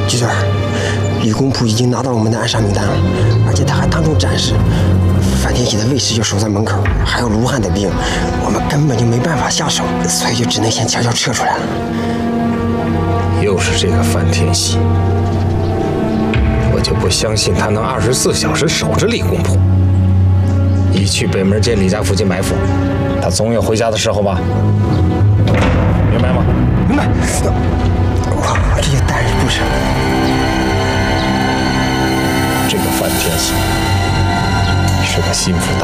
局长，李公仆已经拿到我们的暗杀名单了，而且他还当众展示范天喜的卫士就守在门口，还有卢汉的兵，我们根本就没办法下手，所以就只能先悄悄撤出来了。 又是这个范天喜，我就不相信他能24小时守着李公仆。一去北门街李家附近埋伏，他总有回家的时候吧？明白吗？ 明白。我这些大人不是。 这个范天喜是个心腹